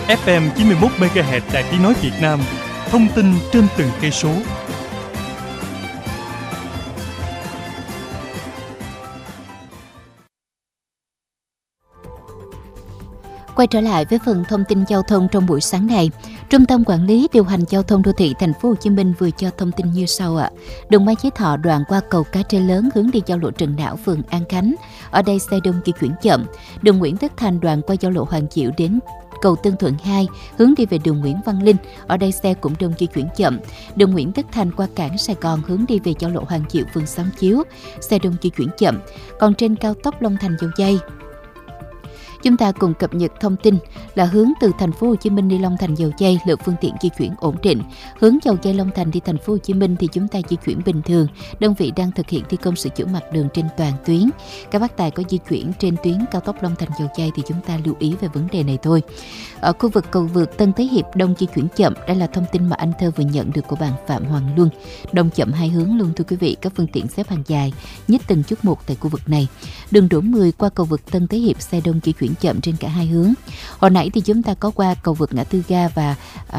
FM 91 MHz Đài Tiếng nói Việt Nam. Thông tin trên từng cây số. Quay trở lại với phần thông tin giao thông trong buổi sáng này. Trung tâm Quản lý Điều hành Giao thông Đô thị Thành phố Hồ Chí Minh vừa cho thông tin như sau ạ. Đường Mai Chí Thọ đoạn qua cầu Cá Trê Lớn hướng đi giao lộ Trần Đảo, phường An Khánh. Ở đây xe đông di chuyển chậm. Đường Nguyễn Tất Thành đoạn qua giao lộ Hoàng Diệu đến cầu Tân Thuận 2 hướng đi về đường Nguyễn Văn Linh. Ở đây xe cũng đông di chuyển chậm. Đường Nguyễn Tất Thành qua cảng Sài Gòn hướng đi về giao lộ Hoàng Diệu, phường Xóm Chiếu. Xe đông di chuyển chậm. Còn trên cao tốc Long Thành - Dầu Giây, chúng ta cùng cập nhật thông tin là hướng từ Thành phố Hồ Chí Minh đi Long Thành - Dầu Giây, lượng phương tiện di chuyển ổn định. Hướng Dầu Giây - Long Thành đi Thành phố Hồ Chí Minh thì chúng ta di chuyển bình thường. Đơn vị đang thực hiện thi công sửa chữa mặt đường trên toàn tuyến. Các bác tài có di chuyển trên tuyến cao tốc Long Thành - Dầu Giây thì chúng ta lưu ý về vấn đề này thôi. Ở khu vực cầu vượt Tân Thế Hiệp đông di chuyển chậm. Đây là thông tin mà anh Thơ vừa nhận được của bạn Phạm Hoàng Luân. Đông chậm hai hướng luôn thưa quý vị. Các phương tiện xếp hàng dài, nhích từng chút một tại khu vực này. Đường Đỗ Mười qua cầu vượt Tân Thế Hiệp xe đông di chuyển chậm trên cả hai hướng. Hồi nãy thì chúng ta có qua cầu vượt ngã tư ga và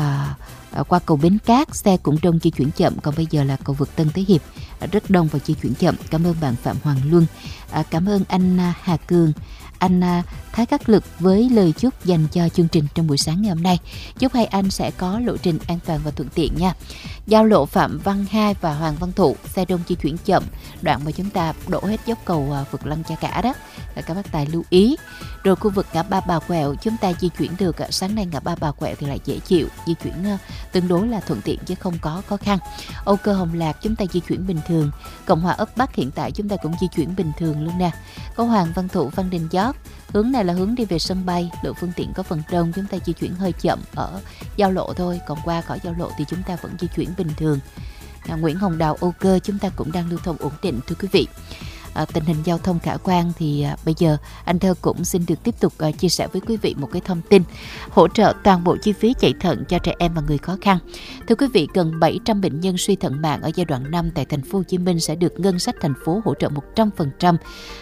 qua cầu Bến Cát, xe cũng đông di chuyển chậm. Còn bây giờ là cầu vượt Tân Thế Hiệp rất đông và di chuyển chậm. Cảm ơn bạn Phạm Hoàng Luân. Cảm ơn anh Hà Cường, anh Thái Khắc Lực với lời chúc dành cho chương trình trong buổi sáng ngày hôm nay. Chúc hai anh sẽ có lộ trình an toàn và thuận tiện nha. Giao lộ Phạm Văn Hai và Hoàng Văn Thụ xe đông di chuyển chậm, đoạn mà chúng ta đổ hết dốc cầu Phật Lăng Cha Cả đó. Các bác tài lưu ý. Rồi khu vực ngã ba Bà Quẹo chúng ta di chuyển được. Sáng nay ngã ba Bà Quẹo thì lại dễ chịu, di chuyển tương đối là thuận tiện chứ không có khó khăn. Âu Cơ Hồng Lạc chúng ta di chuyển bình thường. Cộng Hòa Ấp Bắc hiện tại chúng ta cũng di chuyển bình thường luôn nè. Có Hoàng Văn Thụ, Văn Đình Giót, hướng này là hướng đi về sân bay, lượng phương tiện có phần đông, chúng ta di chuyển hơi chậm ở giao lộ thôi, còn qua khỏi giao lộ thì chúng ta vẫn di chuyển bình thường. Nguyễn Hồng Đào, Âu Cơ chúng ta cũng đang lưu thông ổn định thưa quý vị. Tình hình giao thông khả quan thì bây giờ anh Thơ cũng xin được tiếp tục chia sẻ với quý vị một cái thông tin hỗ trợ toàn bộ chi phí chạy thận cho trẻ em và người khó khăn. Thưa quý vị, gần 700 bệnh nhân suy thận mạng ở giai đoạn 5 tại Thành phố Hồ Chí Minh sẽ được ngân sách thành phố hỗ trợ 100%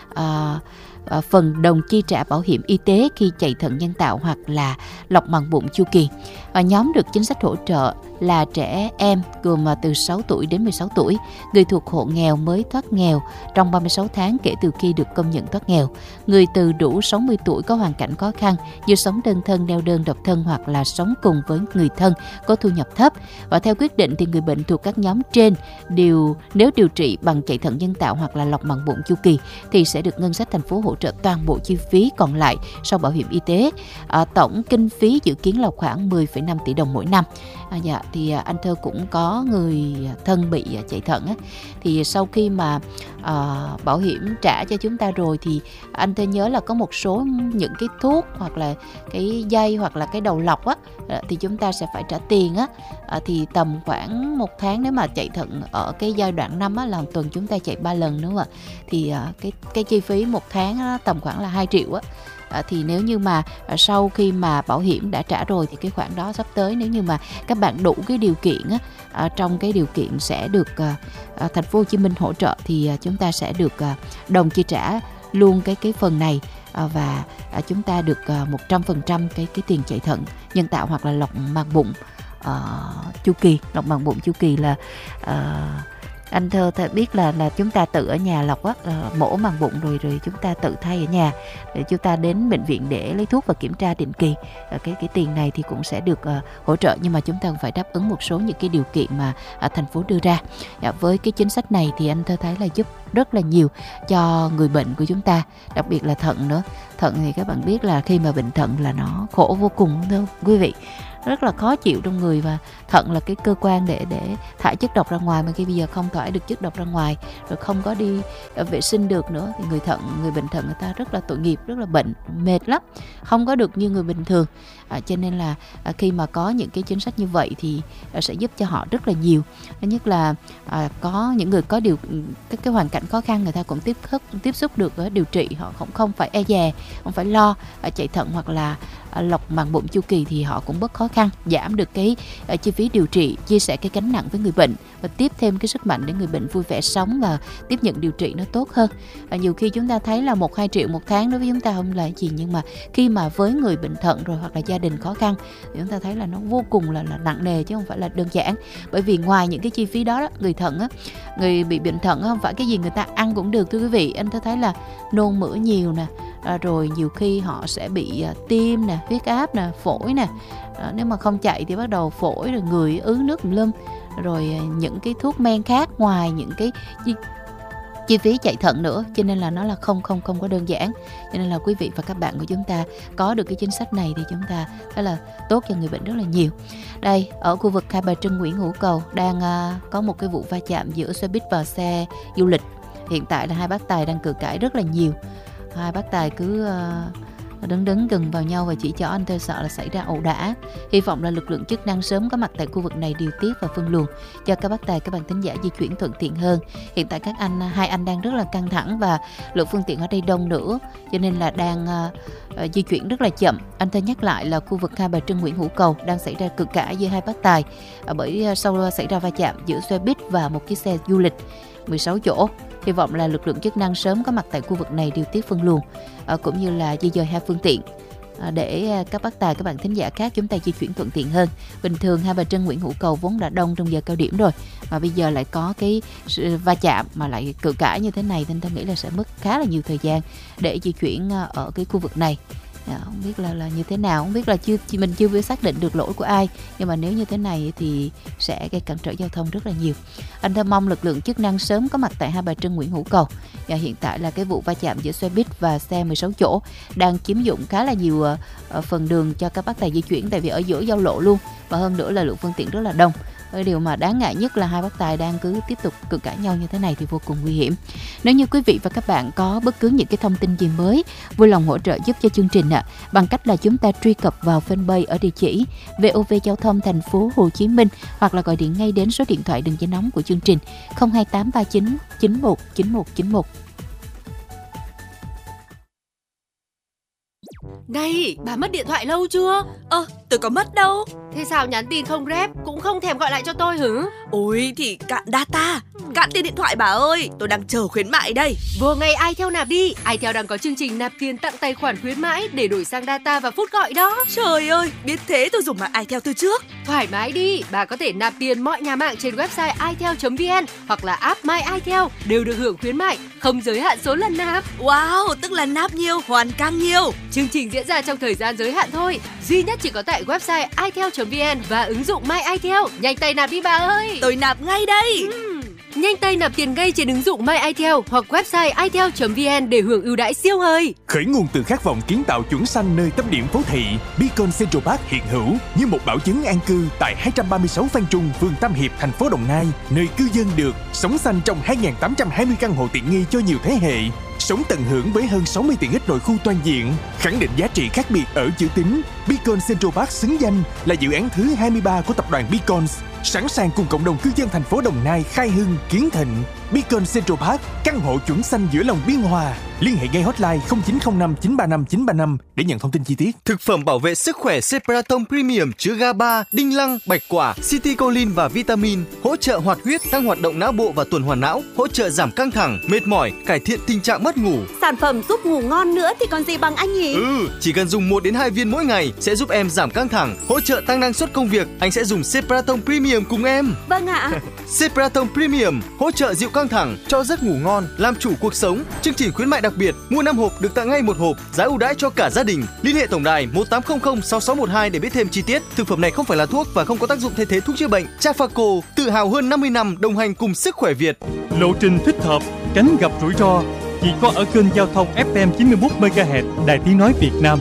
phần đồng chi trả bảo hiểm y tế khi chạy thận nhân tạo hoặc là lọc màng bụng chu kỳ. Nhóm được chính sách hỗ trợ là trẻ em gồm từ 6 tuổi đến 16 tuổi, người thuộc hộ nghèo mới thoát nghèo trong 36 tháng kể từ khi được công nhận thoát nghèo, người từ đủ 60 tuổi có hoàn cảnh khó khăn như sống đơn thân, neo đơn, độc thân hoặc là sống cùng với người thân có thu nhập thấp. Và theo quyết định thì người bệnh thuộc các nhóm trên nếu điều trị bằng chạy thận nhân tạo hoặc là lọc màng bụng chu kỳ thì sẽ được ngân sách thành phố hỗ trợ toàn bộ chi phí còn lại sau bảo hiểm y tế. Tổng kinh phí dự kiến là khoảng 10,5 tỷ đồng mỗi năm. Thì anh Thơ cũng có người thân bị chạy thận á. Thì sau khi mà bảo hiểm trả cho chúng ta rồi thì anh Thơ nhớ là có một số những cái thuốc hoặc là cái dây hoặc là cái đầu lọc á thì chúng ta sẽ phải trả tiền á. Thì tầm khoảng 1 tháng nếu mà chạy thận ở cái giai đoạn 5 á, là một tuần chúng ta chạy 3 lần đúng không ạ? Thì cái chi phí 1 tháng á, tầm khoảng là 2 triệu á. Thì nếu như mà sau khi mà bảo hiểm đã trả rồi thì cái khoản đó sắp tới nếu như mà các bạn đủ cái điều kiện á, trong cái điều kiện sẽ được Thành phố Hồ Chí Minh hỗ trợ thì chúng ta sẽ được đồng chi trả luôn cái phần này, và chúng ta được 100% cái tiền chạy thận nhân tạo hoặc là lọc màng bụng chu kỳ. Lọc màng bụng chu kỳ là anh Thơ biết là chúng ta tự ở nhà lọc á, mổ màng bụng rồi chúng ta tự thay ở nhà để chúng ta đến bệnh viện để lấy thuốc và kiểm tra định kỳ. Cái tiền này thì cũng sẽ được hỗ trợ, nhưng mà chúng ta cũng phải đáp ứng một số những cái điều kiện mà thành phố đưa ra. Với cái chính sách này thì anh Thơ thấy là giúp rất là nhiều cho người bệnh của chúng ta, đặc biệt là thận nữa. Thận thì các bạn biết là khi mà bệnh thận là nó khổ vô cùng thưa quý vị, rất là khó chịu trong người, và thận là cái cơ quan để thải chất độc ra ngoài, mà khi bây giờ không thải được chất độc ra ngoài rồi không có đi vệ sinh được nữa thì người bệnh thận người ta rất là tội nghiệp, rất là bệnh mệt lắm, không có được như người bình thường. Cho nên là khi mà có những cái chính sách như vậy thì sẽ giúp cho họ rất là nhiều. Thứ nhất là có những người có cái hoàn cảnh khó khăn, người ta cũng tiếp xúc được điều trị, họ không phải e dè, không phải lo chạy thận hoặc là lọc màng bụng chu kỳ thì họ cũng bớt khó khăn, giảm được cái chi phí điều trị, chia sẻ cái gánh nặng với người bệnh và tiếp thêm cái sức mạnh để người bệnh vui vẻ sống và tiếp nhận điều trị nó tốt hơn. Nhiều khi chúng ta thấy là 1-2 triệu một tháng đối với chúng ta không là gì, nhưng mà khi mà với người bệnh thận rồi hoặc là gia đình khó khăn thì chúng ta thấy là nó vô cùng là nặng nề chứ không phải là đơn giản. Bởi vì ngoài những cái chi phí đó, người thận á, người bị bệnh thận không phải cái gì người ta ăn cũng được thưa quý vị. Anh thấy là nôn mửa nhiều nè, rồi nhiều khi họ sẽ bị tim nè, huyết áp nè, phổi nè. Nếu mà không chạy thì bắt đầu phổi rồi người ứ nước tùm lum, rồi những cái thuốc men khác ngoài những cái chi phí chạy thận nữa, cho nên là nó là không có đơn giản. Cho nên là quý vị và các bạn của chúng ta có được cái chính sách này thì chúng ta thấy là tốt cho người bệnh rất là nhiều. Đây, ở khu vực Hai Bà Trưng, Nguyễn Hữu Cầu đang có một cái vụ va chạm giữa xe buýt và xe du lịch. Hiện tại là hai bác tài đang cự cãi rất là nhiều. Hai bác tài cứ đứng gần vào nhau và chỉ cho anh tôi sợ là xảy ra ẩu đả. Hy vọng là lực lượng chức năng sớm có mặt tại khu vực này điều tiết và phân luồng cho các bác tài, các bạn thính giả di chuyển thuận tiện hơn. Hiện tại hai anh đang rất là căng thẳng và lượng phương tiện ở đây đông nữa, cho nên là đang di chuyển rất là chậm. Anh tôi nhắc lại là khu vực Hai Bà Trưng, Nguyễn Hữu Cầu đang xảy ra cự cãi giữa hai bác tài bởi sau xảy ra va chạm giữa xe buýt và một cái xe du lịch 16 chỗ. Hy vọng là lực lượng chức năng sớm có mặt tại khu vực này điều tiết phân luồng cũng như là di dời hai phương tiện để các bác tài, các bạn thính giả khác chúng ta di chuyển thuận tiện hơn. Bình thường Hai Bà Trưng, Nguyễn Hữu Cầu vốn đã đông trong giờ cao điểm rồi, mà bây giờ lại có cái va chạm mà lại cự cãi như thế này, nên tôi nghĩ là sẽ mất khá là nhiều thời gian để di chuyển ở cái khu vực này. Không biết là như thế nào, không biết là mình chưa xác định được lỗi của ai, nhưng mà nếu như thế này thì sẽ gây cản trở giao thông rất là nhiều. Anh thơ mong lực lượng chức năng sớm có mặt tại Hai Bà Trưng, Nguyễn Hữu Cầu. Và hiện tại là cái vụ va chạm giữa xe buýt và xe 16 chỗ đang chiếm dụng khá là nhiều phần đường cho các bác tài di chuyển, tại vì ở giữa giao lộ luôn, và hơn nữa là lượng phương tiện rất là đông. Điều mà đáng ngại nhất là hai bác tài đang cứ tiếp tục cự cãi nhau như thế này thì vô cùng nguy hiểm. Nếu như quý vị và các bạn có bất cứ những cái thông tin gì mới, vui lòng hỗ trợ giúp cho chương trình bằng cách là chúng ta truy cập vào fanpage ở địa chỉ VOV Giao thông Thành phố Hồ Chí Minh, hoặc là gọi điện ngay đến số điện thoại đường dây nóng của chương trình 02839 919191. Này, bà mất điện thoại lâu chưa? Tôi có mất đâu. Thế sao nhắn tin không rep, cũng không thèm gọi lại cho tôi hử? Ôi thì cạn data, cạn tiền điện thoại bà ơi. Tôi đang chờ khuyến mại đây. Vô ngay iTel nạp đi. iTel đang có chương trình nạp tiền tặng tài khoản khuyến mãi để đổi sang data và phút gọi đó. Trời ơi, biết thế tôi dùng mạng iTel từ trước. Thoải mái đi, bà có thể nạp tiền mọi nhà mạng trên website itel.vn hoặc là app My iTel đều được hưởng khuyến mại, không giới hạn số lần nạp. Wow, tức là nạp nhiều, hoàn càng nhiều. Chương trình diễn ra trong thời gian giới hạn thôi, duy nhất chỉ có tại website itel.vn và ứng dụng My iTel. Nhanh tay nạp đi bà ơi. Tôi nạp ngay đây. Nhanh tay nạp tiền ngay trên ứng dụng My iTel hoặc website itel.vn để hưởng ưu đãi siêu hời. Khởi nguồn từ khát vọng kiến tạo chuẩn xanh nơi tâm điểm phố thị, Beacon Central Park hiện hữu như một bảo chứng an cư tại 236 Phan Trung, phường Tam Hiệp, thành phố Đồng Nai, nơi cư dân được sống xanh trong 2.820 căn hộ tiện nghi cho nhiều thế hệ. Sống tận hưởng với hơn 60 tiện ích nội khu toàn diện, khẳng định giá trị khác biệt ở chữ tín. Beacon Central Park xứng danh là dự án thứ 23 của tập đoàn Beacon, sẵn sàng cùng cộng đồng cư dân thành phố Đồng Nai khai hưng, kiến thịnh. Beacon Central Park, căn hộ chuẩn xanh giữa lòng biên hòa. Liên hệ ngay hotline 0905 935 935 để nhận thông tin chi tiết. Thực phẩm bảo vệ sức khỏe Cepratom Premium chứa GABA, đinh lăng, bạch quả, citicoline và vitamin, hỗ trợ hoạt huyết, tăng hoạt động não bộ và tuần hoàn não, hỗ trợ giảm căng thẳng, mệt mỏi, cải thiện tình trạng mất ngủ. Sản phẩm giúp ngủ ngon nữa thì còn gì bằng anh nhỉ? Chỉ cần dùng 1 đến 2 viên mỗi ngày sẽ giúp em giảm căng thẳng, hỗ trợ tăng năng suất công việc. Anh sẽ dùng Cepratom Premium cùng em. Vâng ạ. Cepratom Premium hỗ trợ dịu căng thẳng, cho giấc ngủ ngon, làm chủ cuộc sống. Chương trình khuyến mại đặc biệt, mua 5 hộp được tặng ngay 1 hộp, giá ưu đãi cho cả gia đình. Liên hệ tổng đài 1800 6612 để biết thêm chi tiết. Thực phẩm này không phải là thuốc và không có tác dụng thay thế thuốc chữa bệnh. Trafaco, tự hào hơn 50 năm đồng hành cùng sức khỏe Việt. Lộ trình thích hợp, tránh gặp rủi ro chỉ có ở kênh giao thông FM 91 MHz Đài Tiếng nói Việt Nam.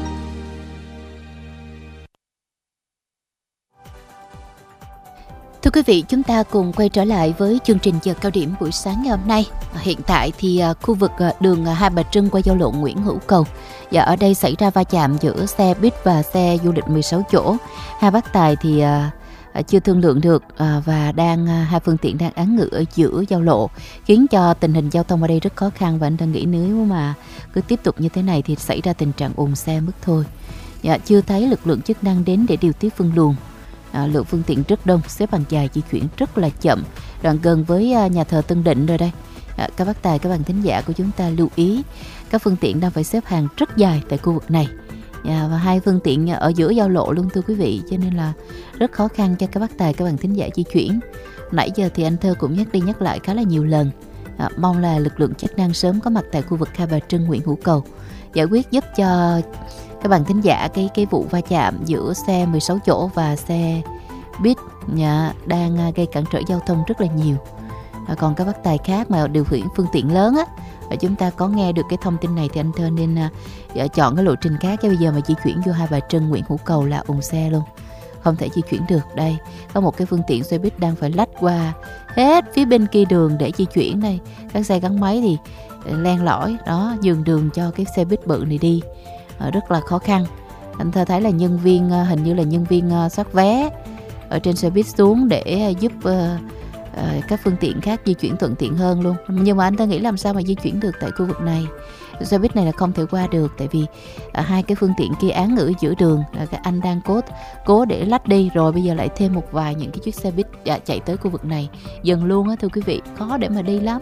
Thưa quý vị, chúng ta cùng quay trở lại với chương trình giờ cao điểm buổi sáng ngày hôm nay. Hiện tại thì khu vực đường Hai Bà Trưng qua giao lộ Nguyễn Hữu Cầu, và ở đây xảy ra va chạm giữa xe buýt và xe du lịch 16 chỗ. Hai bác tài thì chưa thương lượng được và hai phương tiện đang án ngữ ở giữa giao lộ, khiến cho tình hình giao thông ở đây rất khó khăn. Và anh đang nghĩ nếu mà cứ tiếp tục như thế này thì xảy ra tình trạng ùn xe mất thôi. Chưa thấy lực lượng chức năng đến để điều tiết phân luồng. Lượng phương tiện rất đông, xếp hàng dài di chuyển rất là chậm, đoạn gần với nhà thờ Tân Định rồi đây. Các bác tài, các bạn thính giả của chúng ta lưu ý, các phương tiện đang phải xếp hàng rất dài tại khu vực này. Và hai phương tiện ở giữa giao lộ luôn thưa quý vị, cho nên là rất khó khăn cho các bác tài, các bạn thính giả di chuyển. Nãy giờ thì anh Thơ cũng nhắc đi nhắc lại khá là nhiều lần. Mong là lực lượng chức năng sớm có mặt tại khu vực Hai Bà Trưng, Nguyễn Hữu Cầu, giải quyết giúp cho các bạn thính giả cái vụ va chạm giữa xe 16 chỗ và xe buýt đang gây cản trở giao thông rất là nhiều. Còn các bác tài khác mà điều khiển phương tiện lớn á, chúng ta có nghe được cái thông tin này thì anh Thơ nên chọn cái lộ trình khác, chứ bây giờ mà di chuyển vô Hai Bà Trưng, Nguyễn Hữu Cầu là ùn xe luôn, không thể di chuyển được. Đây có một cái phương tiện xe buýt đang phải lách qua hết phía bên kia đường để di chuyển đây. Các xe gắn máy thì len lỏi đó, nhường đường cho cái xe buýt bự này đi, rất là khó khăn. Anh Thơ thấy là nhân viên, hình như là nhân viên soát vé ở trên xe buýt xuống để giúp các phương tiện khác di chuyển thuận tiện hơn luôn. Nhưng mà anh Thơ nghĩ làm sao mà di chuyển được tại khu vực này, xe buýt này là không thể qua được, tại vì hai cái phương tiện kia án ngữ giữa đường, các anh đang cố để lách đi, rồi bây giờ lại thêm một vài những cái chiếc xe buýt chạy tới khu vực này dần luôn á thưa quý vị, khó để mà đi lắm.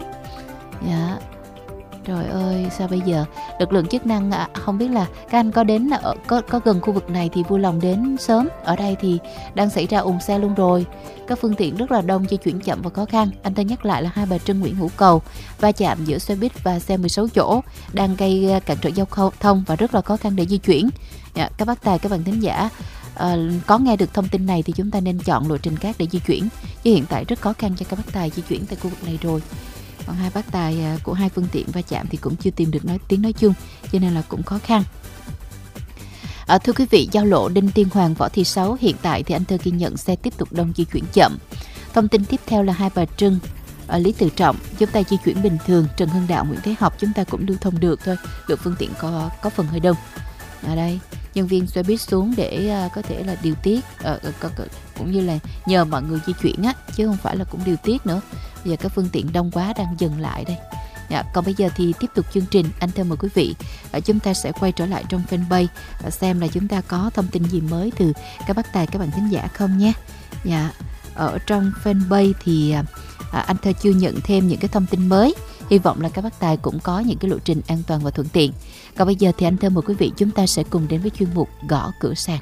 Trời ơi, sao bây giờ? Lực lượng chức năng không biết là các anh có đến có gần khu vực này thì vui lòng đến sớm. Ở đây thì đang xảy ra ùn xe luôn rồi. Các phương tiện rất là đông, di chuyển chậm và khó khăn. Anh ta nhắc lại là Hai Bà Trưng, Nguyễn Hữu Cầu, va chạm giữa xe buýt và xe 16 chỗ đang gây cản trở giao thông và rất là khó khăn để di chuyển. Các bác tài, các bạn thính giả có nghe được thông tin này thì chúng ta nên chọn lộ trình khác để di chuyển. Chứ hiện tại rất khó khăn cho các bác tài di chuyển tại khu vực này rồi. Còn hai bác tài của hai phương tiện va chạm thì cũng chưa tìm được tiếng nói chung, cho nên là cũng khó khăn. Thưa quý vị, giao lộ Đinh Tiên Hoàng, Võ Thị Sáu hiện tại thì anh Thơ ghi nhận xe tiếp tục đông, di chuyển chậm. Thông tin tiếp theo là Hai Bà Trưng, Lý Tự Trọng chúng ta di chuyển bình thường, Trần Hưng Đạo, Nguyễn Thế Học chúng ta cũng lưu thông được thôi, lượng phương tiện có phần hơi đông. Ở đây nhân viên xe buýt xuống để có thể là điều tiết, cũng như là nhờ mọi người di chuyển á, chứ không phải là cũng điều tiết nữa. Bây giờ các phương tiện đông quá đang dừng lại đây. Còn bây giờ thì tiếp tục chương trình, anh Thơ mời quý vị chúng ta sẽ quay trở lại trong fanpage xem là chúng ta có thông tin gì mới từ các bác tài, các bạn thính giả không nhé. Ở trong fanpage thì anh Thơ chưa nhận thêm những cái thông tin mới. Hy vọng là các bác tài cũng có những cái lộ trình an toàn và thuận tiện. Còn bây giờ thì anh Thơ mời quý vị chúng ta sẽ cùng đến với chuyên mục Gõ Cửa Sàn.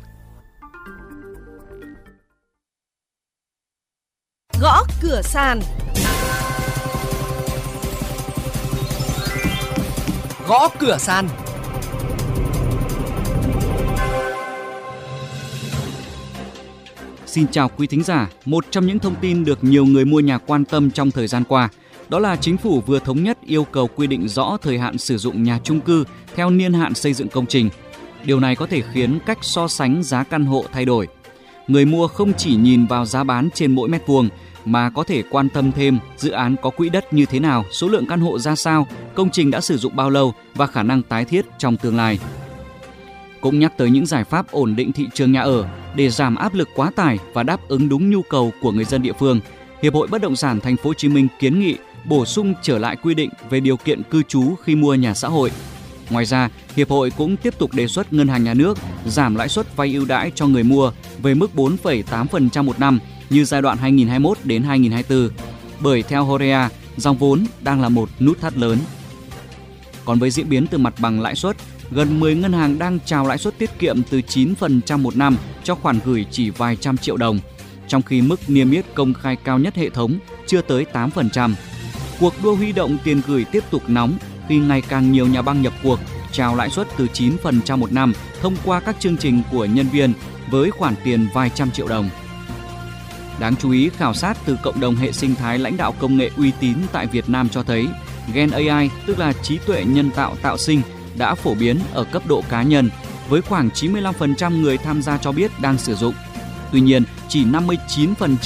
Gõ cửa sàn. Gõ cửa sàn. Xin chào quý thính giả, một trong những thông tin được nhiều người mua nhà quan tâm trong thời gian qua, đó là chính phủ vừa thống nhất yêu cầu quy định rõ thời hạn sử dụng nhà chung cư theo niên hạn xây dựng công trình. Điều này có thể khiến cách so sánh giá căn hộ thay đổi. Người mua không chỉ nhìn vào giá bán trên mỗi mét vuông, mà có thể quan tâm thêm dự án có quỹ đất như thế nào, số lượng căn hộ ra sao, công trình đã sử dụng bao lâu và khả năng tái thiết trong tương lai. Cũng nhắc tới những giải pháp ổn định thị trường nhà ở để giảm áp lực quá tải và đáp ứng đúng nhu cầu của người dân địa phương, Hiệp hội Bất động sản Thành phố Hồ Chí Minh kiến nghị bổ sung trở lại quy định về điều kiện cư trú khi mua nhà xã hội. Ngoài ra, Hiệp hội cũng tiếp tục đề xuất Ngân hàng Nhà nước giảm lãi suất vay ưu đãi cho người mua về mức 4,8% một năm như giai đoạn 2021 đến 2024. Bởi theo Horea, dòng vốn đang là một nút thắt lớn. Còn với diễn biến từ mặt bằng lãi suất, gần 10 ngân hàng đang chào lãi suất tiết kiệm từ 9% một năm cho khoản gửi chỉ vài trăm triệu đồng, trong khi mức niêm yết công khai cao nhất hệ thống chưa tới 8%. Cuộc đua huy động tiền gửi tiếp tục nóng khi ngày càng nhiều nhà băng nhập cuộc chào lãi suất từ 9% một năm thông qua các chương trình của nhân viên với khoản tiền vài trăm triệu đồng. Đáng chú ý, khảo sát từ cộng đồng hệ sinh thái lãnh đạo công nghệ uy tín tại Việt Nam cho thấy Gen AI, tức là trí tuệ nhân tạo tạo sinh, đã phổ biến ở cấp độ cá nhân, với khoảng 95% người tham gia cho biết đang sử dụng. Tuy nhiên, chỉ 59%